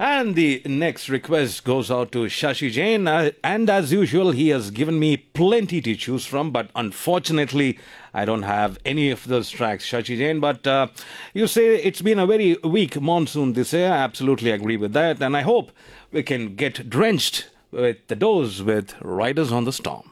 And the next request goes out to Shashi Jain. And as usual, he has given me plenty to choose from, but unfortunately, I don't have any of those tracks, Shashi Jain. But you say it's been a very weak monsoon this year. I absolutely agree with that. And I hope we can get drenched with the Doors with Riders on the Storm.